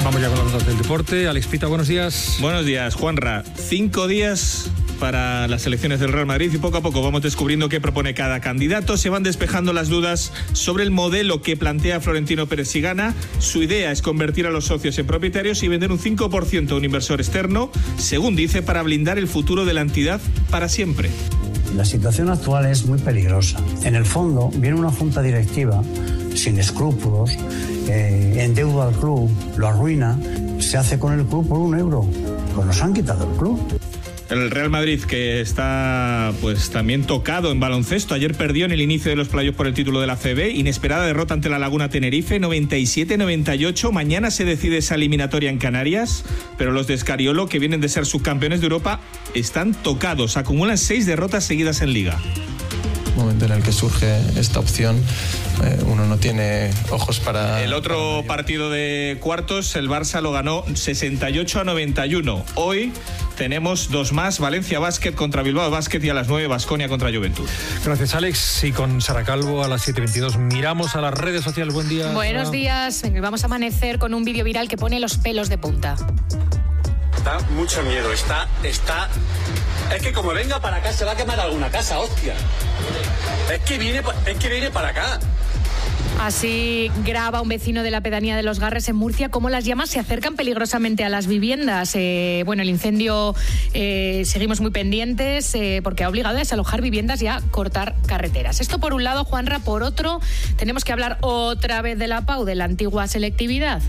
Vamos ya con las notas del deporte. Alex Pita, buenos días. Buenos días, Juanra. 5 días para las elecciones del Real Madrid y poco a poco vamos descubriendo qué propone cada candidato. Se van despejando las dudas sobre el modelo que plantea Florentino Pérez si gana. Su idea es convertir a los socios en propietarios y vender un 5% a un inversor externo, según dice, para blindar el futuro de la entidad para siempre. La situación actual es muy peligrosa. En el fondo, viene una junta directiva sin escrúpulos, endeuda al club, lo arruina, se hace con el club por €1. Pues nos han quitado el club. El Real Madrid, que está pues también tocado en baloncesto. Ayer perdió en el inicio de los playoffs por el título de la CB. Inesperada derrota ante la Laguna Tenerife, 97-98. Mañana se decide esa eliminatoria en Canarias, pero los de Scariolo, que vienen de ser subcampeones de Europa, están tocados. Acumulan 6 derrotas seguidas en Liga. Momento en el que surge esta opción, uno no tiene ojos para... El otro partido de cuartos, el Barça lo ganó 68-91. Hoy tenemos 2 más, Valencia Basket contra Bilbao Basket y a las 9 Baskonia contra Juventud. Gracias, Alex. Y con Sara Calvo a las 7:22 miramos a las redes sociales. Buen día. Buenos días. Vamos a amanecer con un vídeo viral que pone los pelos de punta. Da mucho miedo, está... Es que como venga para acá se va a quemar alguna casa, hostia. Es que viene para acá. Así graba un vecino de la pedanía de Los Garres en Murcia cómo las llamas se acercan peligrosamente a las viviendas. El incendio, seguimos muy pendientes porque ha obligado a desalojar viviendas y a cortar carreteras. Esto por un lado, Juanra. Por otro, tenemos que hablar otra vez de la PAU, de la antigua selectividad.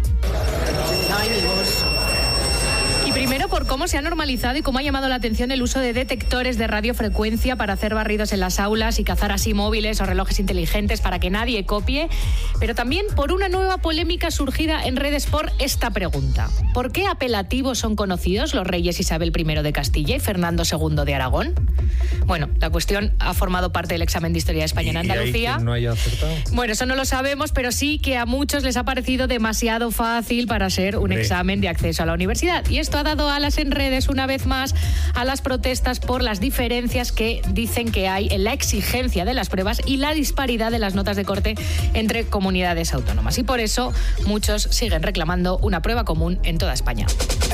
Primero, por cómo se ha normalizado y cómo ha llamado la atención el uso de detectores de radiofrecuencia para hacer barridos en las aulas y cazar así móviles o relojes inteligentes para que nadie copie, pero también por una nueva polémica surgida en redes por esta pregunta. ¿Por qué apelativos son conocidos los reyes Isabel I de Castilla y Fernando II de Aragón? Bueno, la cuestión ha formado parte del examen de Historia de España en Andalucía. ¿Y no haya acertado? Bueno, eso no lo sabemos, pero sí que a muchos les ha parecido demasiado fácil para ser un examen de acceso a la universidad. Y esto ha dado alas en redes una vez más a las protestas por las diferencias que dicen que hay en la exigencia de las pruebas y la disparidad de las notas de corte entre comunidades autónomas. Y por eso muchos siguen reclamando una prueba común en toda España.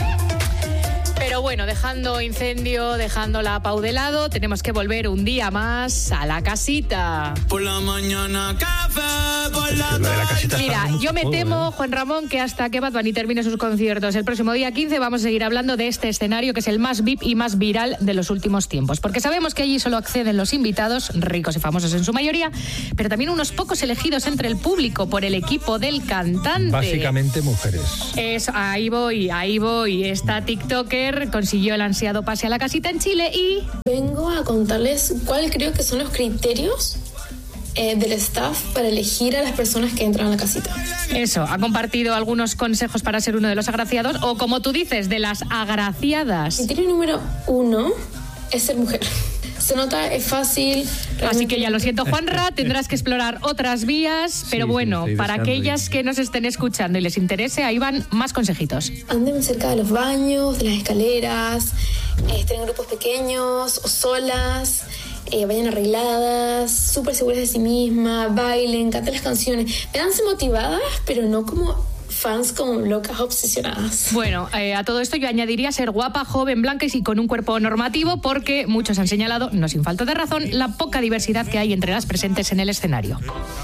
Pero bueno, dejando incendio, dejando la PAU de lado, tenemos que volver un día más a la casita. Por la mañana café, por la tarde. Mira, yo me temo, Juan Ramón, que hasta que Bad Bunny termine sus conciertos el próximo día 15 vamos a seguir hablando de este escenario que es el más VIP y más viral de los últimos tiempos. Porque sabemos que allí solo acceden los invitados, ricos y famosos en su mayoría, pero también unos pocos elegidos entre el público por el equipo del cantante. Básicamente mujeres. Ahí voy. Esta TikToker consiguió el ansiado pase a la casita en Chile y... Vengo a contarles cuáles creo que son los criterios del staff para elegir a las personas que entran a la casita. Eso, ha compartido algunos consejos para ser uno de los agraciados o, como tú dices, de las agraciadas. Criterio número 1 es ser mujer. Se nota, es fácil. Así que ya lo siento, Juanra, tendrás que explorar otras vías, pero bueno, para aquellas que nos estén escuchando y les interese, ahí van más consejitos. Anden cerca de los baños, de las escaleras, estén en grupos pequeños o solas, vayan arregladas, súper seguras de sí mismas, bailen, canten las canciones. Véanse motivadas, pero no como fans como locas obsesionadas. Bueno, a todo esto yo añadiría ser guapa, joven, blanca y con un cuerpo normativo, porque muchos han señalado, no sin falta de razón, la poca diversidad que hay entre las presentes en el escenario.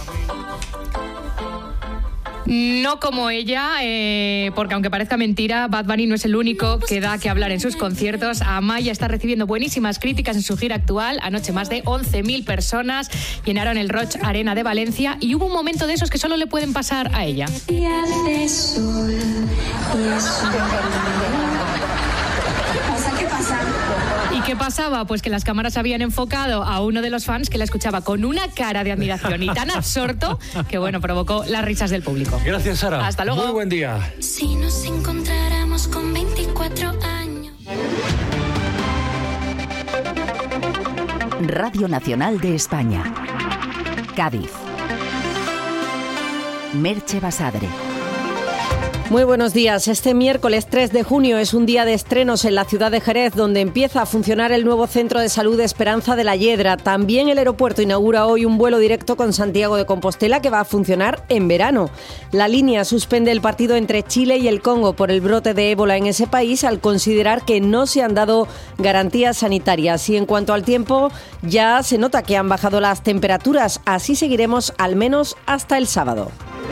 No como ella, porque aunque parezca mentira, Bad Bunny no es el único que da que hablar en sus conciertos. Amaya está recibiendo buenísimas críticas en su gira actual. Anoche más de 11.000 personas llenaron el Roig Arena de Valencia y hubo un momento de esos que solo le pueden pasar a ella. ¿Y qué pasaba? Pues que las cámaras habían enfocado a uno de los fans que la escuchaba con una cara de admiración y tan absorto que, bueno, provocó las risas del público. Gracias, Sara. Hasta luego. Muy buen día. Si nos encontráramos con 24 años. Radio Nacional de España. Cádiz. Merche Basadre. Muy buenos días. Este miércoles 3 de junio es un día de estrenos en la ciudad de Jerez, donde empieza a funcionar el nuevo Centro de Salud Esperanza de la Hiedra. También el aeropuerto inaugura hoy un vuelo directo con Santiago de Compostela que va a funcionar en verano. La línea suspende el partido entre Chile y el Congo por el brote de ébola en ese país al considerar que no se han dado garantías sanitarias. Y en cuanto al tiempo, ya se nota que han bajado las temperaturas. Así seguiremos al menos hasta el sábado.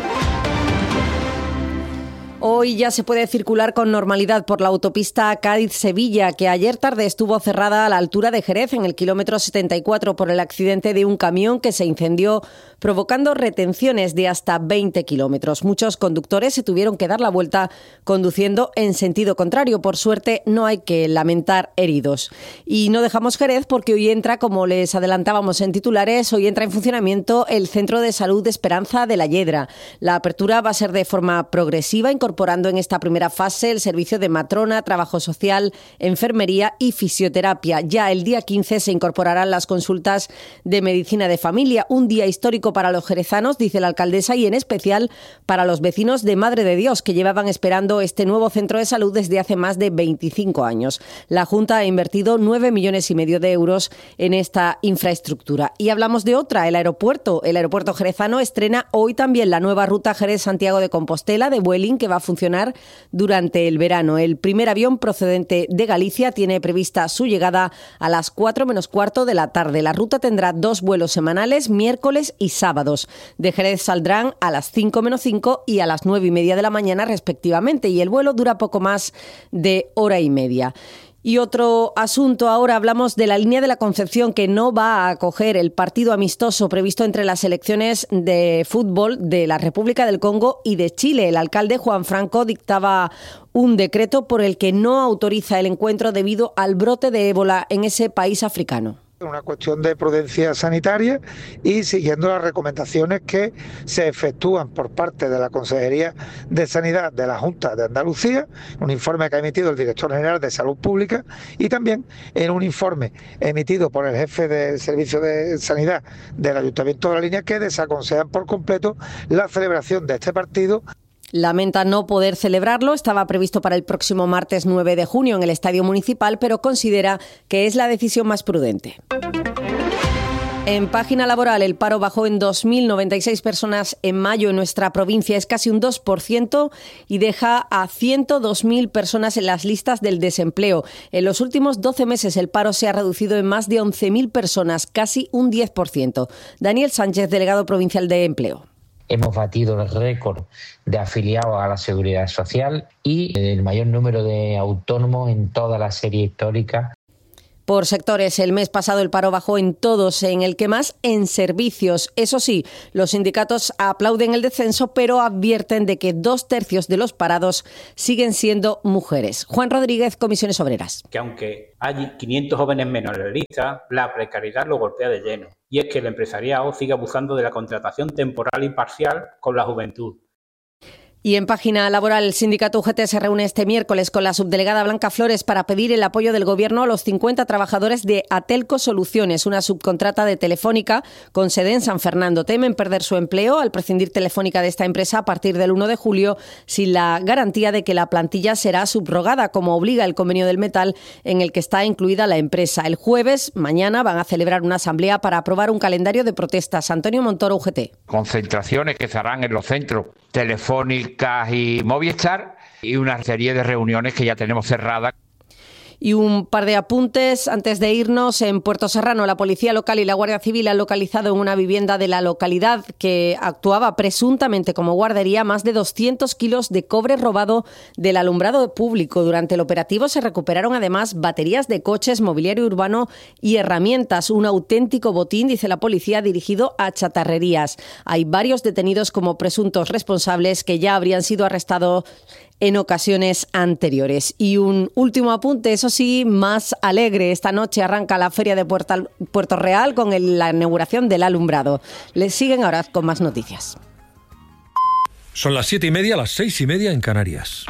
Hoy ya se puede circular con normalidad por la autopista Cádiz-Sevilla, que ayer tarde estuvo cerrada a la altura de Jerez, en el kilómetro 74, por el accidente de un camión que se incendió, provocando retenciones de hasta 20 kilómetros. Muchos conductores se tuvieron que dar la vuelta conduciendo en sentido contrario. Por suerte, no hay que lamentar heridos. Y no dejamos Jerez porque hoy entra, como les adelantábamos en titulares, hoy entra en funcionamiento el Centro de Salud de Esperanza de la Hiedra. La apertura va a ser de forma progresiva, incorporando en esta primera fase el servicio de matrona, trabajo social, enfermería y fisioterapia. Ya el día 15 se incorporarán las consultas de medicina de familia, un día histórico para los jerezanos, dice la alcaldesa, y en especial para los vecinos de Madre de Dios, que llevaban esperando este nuevo centro de salud desde hace más de 25 años. La Junta ha invertido 9,5 millones de euros en esta infraestructura. Y hablamos de otra, el aeropuerto. El aeropuerto jerezano estrena hoy también la nueva ruta Jerez-Santiago de Compostela de Vueling, que va a funcionar durante el verano. El primer avión procedente de Galicia tiene prevista su llegada a las 4 menos cuarto de la tarde. La ruta tendrá 2 vuelos semanales, miércoles y sábados. De Jerez saldrán a las 5 menos 5 y a las 9:30 de la mañana respectivamente, y el vuelo dura poco más de hora y media. Y otro asunto, ahora hablamos de la línea de la Concepción, que no va a acoger el partido amistoso previsto entre las selecciones de fútbol de la República del Congo y de Chile. El alcalde Juan Franco dictaba un decreto por el que no autoriza el encuentro debido al brote de ébola en ese país africano. Una cuestión de prudencia sanitaria y siguiendo las recomendaciones que se efectúan por parte de la Consejería de Sanidad de la Junta de Andalucía, un informe que ha emitido el Director General de Salud Pública, y también en un informe emitido por el jefe del Servicio de Sanidad del Ayuntamiento de La Línea, que desaconsejan por completo la celebración de este partido. Lamenta no poder celebrarlo. Estaba previsto para el próximo martes 9 de junio en el Estadio Municipal, pero considera que es la decisión más prudente. En página laboral, el paro bajó en 2.096 personas en mayo en nuestra provincia. Es casi un 2% y deja a 102.000 personas en las listas del desempleo. En los últimos 12 meses el paro se ha reducido en más de 11.000 personas, casi un 10%. Daniel Sánchez, delegado provincial de Empleo. Hemos batido el récord de afiliados a la Seguridad Social y el mayor número de autónomos en toda la serie histórica. Por sectores, el mes pasado el paro bajó en todos, en el que más en servicios. Eso sí, los sindicatos aplauden el descenso, pero advierten de que 2/3 de los parados siguen siendo mujeres. Juan Rodríguez, Comisiones Obreras. Que aunque hay 500 jóvenes menos en la lista, la precariedad lo golpea de lleno. Y es que el empresariado sigue abusando de la contratación temporal y parcial con la juventud. Y en página laboral, el sindicato UGT se reúne este miércoles con la subdelegada Blanca Flores para pedir el apoyo del Gobierno a los 50 trabajadores de Atelco Soluciones, una subcontrata de Telefónica con sede en San Fernando. Temen perder su empleo al prescindir Telefónica de esta empresa a partir del 1 de julio sin la garantía de que la plantilla será subrogada, como obliga el convenio del metal en el que está incluida la empresa. El jueves, mañana, van a celebrar una asamblea para aprobar un calendario de protestas. Antonio Montoro, UGT. Concentraciones que se harán en los centros Telefónicas y Movistar y una serie de reuniones que ya tenemos cerradas. Y un par de apuntes antes de irnos. En Puerto Serrano, la Policía Local y la Guardia Civil han localizado en una vivienda de la localidad que actuaba presuntamente como guardería más de 200 kilos de cobre robado del alumbrado público. Durante el operativo se recuperaron además baterías de coches, mobiliario urbano y herramientas. Un auténtico botín, dice la policía, dirigido a chatarrerías. Hay varios detenidos como presuntos responsables que ya habrían sido arrestados en ocasiones anteriores. Y un último apunte, eso sí, más alegre. Esta noche arranca la Feria de Puerto Real con la inauguración del alumbrado. Les siguen ahora con más noticias. Son las 7:30, las 6:30 en Canarias.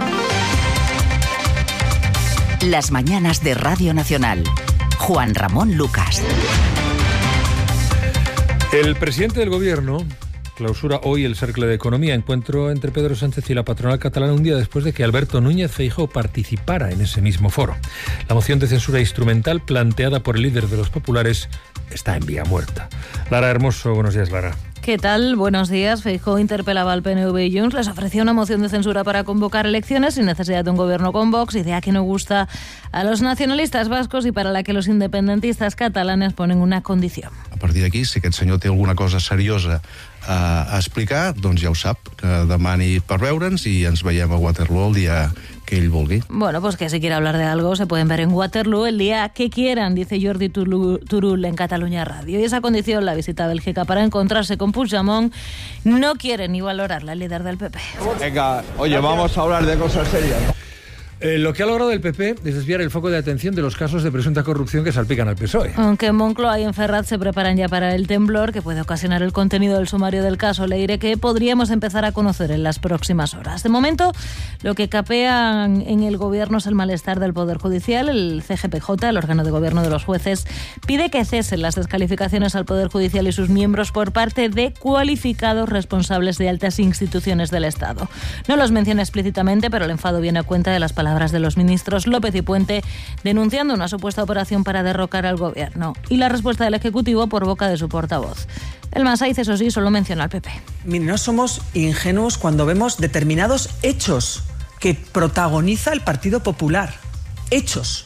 Las mañanas de Radio Nacional. Juan Ramón Lucas. El presidente del Gobierno clausura hoy el Cercle de Economía, encuentro entre Pedro Sánchez y la patronal catalana un día después de que Alberto Núñez Feijóo participara en ese mismo foro. La moción de censura instrumental planteada por el líder de los populares está en vía muerta. Lara Hermoso, buenos días, Lara. ¿Qué tal? Buenos días. Feijóo interpelaba al PNV y Junts, les ofrecía una moción de censura para convocar elecciones sin necesidad de un gobierno con Vox, idea que no gusta a los nacionalistas vascos y para la que los independentistas catalanes ponen una condición. A partir d'aquí, si aquest senyor té alguna cosa seriosa a explicar, doncs ja ho sap, que demani per veure'ns i ens veiem a Waterloo el dia que ell vulgui. Bueno, pues que si quiere hablar de algo se pueden ver en Waterloo el día que quieran, dice Jordi Turull en Catalunya Radio. Y esa condición, la visita a Bélgica para encontrarse con Puigdemont, no quiere ni valorarla el líder del PP. Venga, oye, vamos a hablar de cosas serias, ¿no? Lo que ha logrado el PP es desviar el foco de atención de los casos de presunta corrupción que salpican al PSOE. Aunque en Moncloa y en Ferraz se preparan ya para el temblor que puede ocasionar el contenido del sumario del caso, le diré que podríamos empezar a conocer en las próximas horas. De momento, lo que capea en el gobierno es el malestar del Poder Judicial. El CGPJ, el órgano de gobierno de los jueces, pide que cesen las descalificaciones al Poder Judicial y sus miembros por parte de cualificados responsables de altas instituciones del Estado. No los menciona explícitamente, pero el enfado viene a cuenta de las palabras de los ministros López y Puente denunciando una supuesta operación para derrocar al gobierno y la respuesta del Ejecutivo por boca de su portavoz. El Masaiz, eso sí, solo menciona al PP. Mire, no somos ingenuos cuando vemos determinados hechos que protagoniza el Partido Popular. Hechos.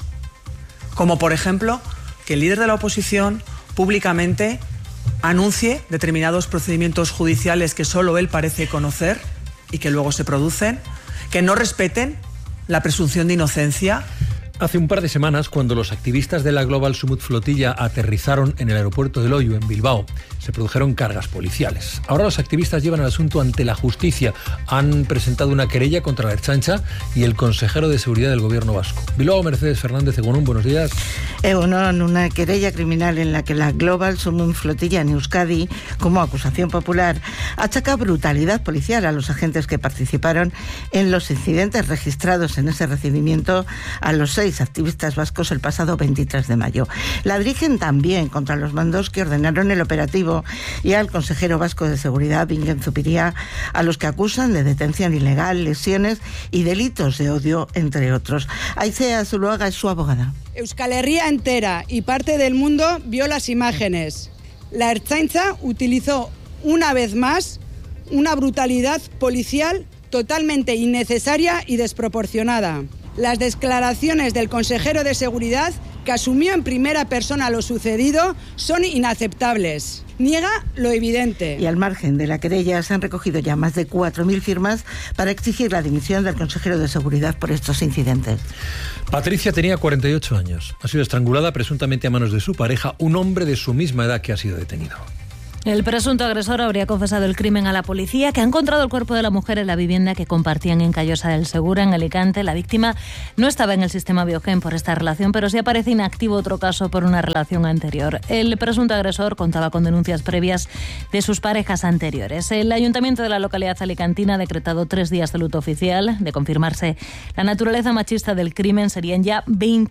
Como por ejemplo que el líder de la oposición públicamente anuncie determinados procedimientos judiciales que solo él parece conocer y que luego se producen, que no respeten la presunción de inocencia. Hace un par de semanas, cuando los activistas de la Global Summit Flotilla aterrizaron en el aeropuerto de Loiu, en Bilbao, se produjeron cargas policiales. Ahora los activistas llevan el asunto ante la justicia. Han presentado una querella contra la Ertzaintza y el consejero de Seguridad del Gobierno vasco. Bilbao, Mercedes Fernández, Egunon, buenos días. Egunon, una querella criminal en la que la Global Summit Flotilla en Euskadi, como acusación popular, achaca brutalidad policial a los agentes que participaron en los incidentes registrados en ese recibimiento a los 6 activistas vascos el pasado 23 de mayo. La dirigen también contra los mandos que ordenaron el operativo y al consejero vasco de Seguridad, Bingen Zupiria, a los que acusan de detención ilegal, lesiones y delitos de odio, entre otros. Aicea Zuluaga es su abogada. Euskal Herria entera y parte del mundo vio las imágenes. La Ertzaintza utilizó una vez más una brutalidad policial totalmente innecesaria y desproporcionada. Las declaraciones del consejero de Seguridad, que asumió en primera persona lo sucedido, son inaceptables. Niega lo evidente. Y al margen de la querella se han recogido ya más de 4.000 firmas para exigir la dimisión del consejero de Seguridad por estos incidentes. Patricia tenía 48 años. Ha sido estrangulada presuntamente a manos de su pareja, un hombre de su misma edad que ha sido detenido. El presunto agresor habría confesado el crimen a la policía, que ha encontrado el cuerpo de la mujer en la vivienda que compartían en Callosa del Segura, en Alicante. La víctima no estaba en el sistema Biogen por esta relación, pero sí aparece inactivo otro caso por una relación anterior. El presunto agresor contaba con denuncias previas de sus parejas anteriores. El ayuntamiento de la localidad alicantina ha decretado 3 días de luto oficial. De confirmarse la naturaleza machista del crimen, serían ya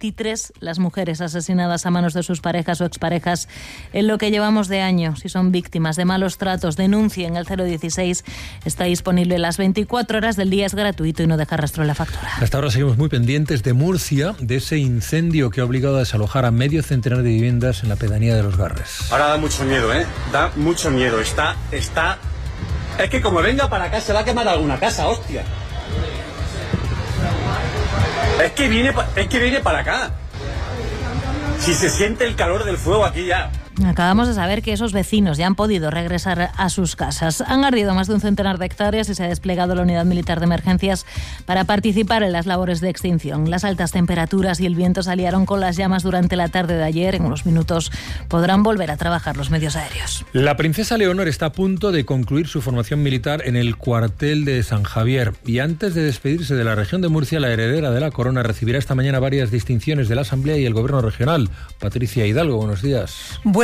23 las mujeres asesinadas a manos de sus parejas o exparejas en lo que llevamos de año. Si son víctimas de malos tratos, denuncien el 016. Está disponible las 24 horas del día, es gratuito y no deja rastro en la factura. Hasta ahora seguimos muy pendientes de Murcia, de ese incendio que ha obligado a desalojar a medio centenar de viviendas en la pedanía de Los Garres. Ahora da mucho miedo, ¿eh? Da mucho miedo. Está... Es que como venga para acá se va a quemar alguna casa, hostia. Es que viene para acá. Si se siente el calor del fuego aquí ya. Acabamos de saber que esos vecinos ya han podido regresar a sus casas. Han ardido más de un centenar de hectáreas y se ha desplegado la unidad militar de emergencias para participar en las labores de extinción. Las altas temperaturas y el viento se aliaron con las llamas durante la tarde de ayer. En unos minutos podrán volver a trabajar los medios aéreos. La princesa Leonor está a punto de concluir su formación militar en el cuartel de San Javier. Y antes de despedirse de la región de Murcia, la heredera de la corona recibirá esta mañana varias distinciones de la Asamblea y el Gobierno regional. Patricia Hidalgo, buenos días. Buenos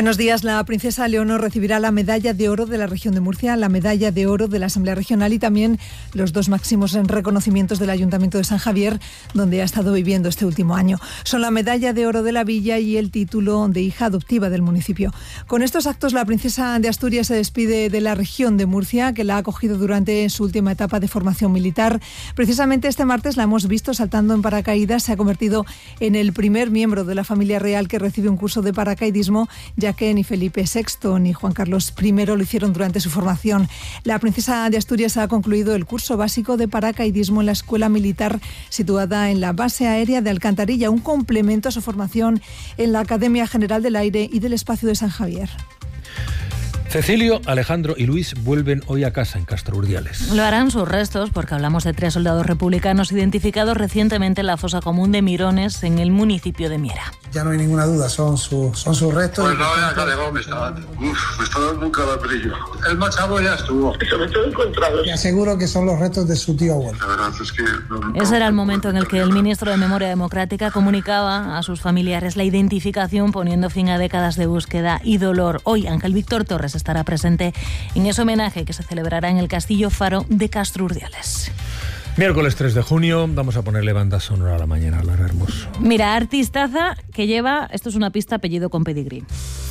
Buenos días. La princesa Leonor recibirá la medalla de oro de la región de Murcia, la medalla de oro de la Asamblea Regional y también los 2 máximos reconocimientos del Ayuntamiento de San Javier, donde ha estado viviendo este último año. Son la medalla de oro de la villa y el título de hija adoptiva del municipio. Con estos actos, la princesa de Asturias se despide de la región de Murcia, que la ha acogido durante su última etapa de formación militar. Precisamente este martes la hemos visto saltando en paracaídas. Se ha convertido en el primer miembro de la familia real que recibe un curso de paracaidismo, ya que ni Felipe VI ni Juan Carlos I lo hicieron durante su formación. La princesa de Asturias ha concluido el curso básico de paracaidismo en la Escuela Militar situada en la Base Aérea de Alcantarilla, un complemento a su formación en la Academia General del Aire y del Espacio de San Javier. Cecilio, Alejandro y Luis vuelven hoy a casa en Castro Urdiales. Lo harán sus restos porque hablamos de 3 soldados republicanos identificados recientemente en la fosa común de Mirones, en el municipio de Miera. Ya no hay ninguna duda, son sus restos. Pues no, ya me está dando un calabrillo. El machado ya estuvo. Sobre todo encontrado. Te aseguro que son los restos de su tío abuelo. La verdad es que... Ese era el momento en el que el ministro de Memoria Democrática comunicaba a sus familiares la identificación, poniendo fin a décadas de búsqueda y dolor. Hoy Ángel Víctor Torres estará presente en ese homenaje que se celebrará en el Castillo Faro de Castro Urdiales. Miércoles 3 de junio, vamos a ponerle banda sonora a la mañana, Lara Hermoso. Mira, artistaza que lleva, esto es una pista, apellido con pedigrí.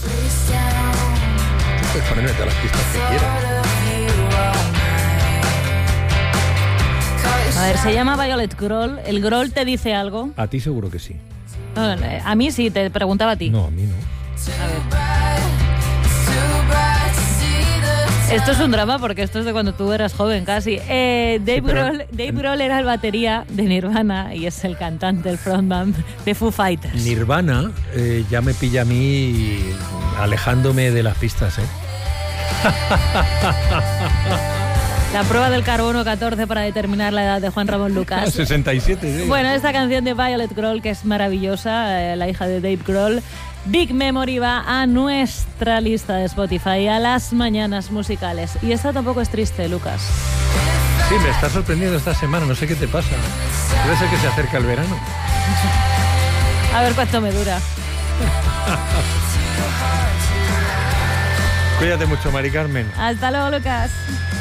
Puedes ponerme todas las pistas que quieras. A ver, se llama Violet Grohl. ¿El Grohl te dice algo? A ti seguro que sí. No, a mí sí, te preguntaba a ti. No, a mí no. A ver. Esto es un drama porque esto es de cuando tú eras joven casi. Dave Grohl era el batería de Nirvana y es el cantante, el frontman de Foo Fighters. Nirvana ya me pilla a mí alejándome de las pistas, La prueba del carbono 14 para determinar la edad de Juan Ramón Lucas. 67, sí. Bueno, esta canción de Violet Grohl, que es maravillosa, la hija de Dave Grohl, Big Memory, va a nuestra lista de Spotify, a las mañanas musicales. Y esta tampoco es triste, Lucas. Sí, me está sorprendiendo esta semana, no sé qué te pasa. Debe ser que se acerca el verano. A ver cuánto me dura. Cuídate mucho, Mari Carmen. Hasta luego, Lucas.